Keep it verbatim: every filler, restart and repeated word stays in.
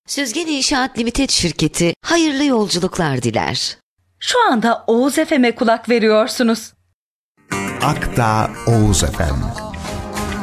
Süzgen İnşaat Limited şirketi hayırlı yolculuklar diler. Şu anda Oğuz F M'e kulak veriyorsunuz. Akdağ Oğuz F M.